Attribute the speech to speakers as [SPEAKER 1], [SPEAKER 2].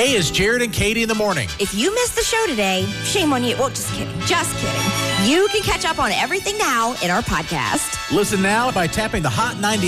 [SPEAKER 1] Hey, it's Jared and Katie in the morning.
[SPEAKER 2] If you missed the show today, shame on you. Well, just kidding. Just kidding. You can catch up on everything now in our podcast.
[SPEAKER 1] Listen now by tapping the Hot 98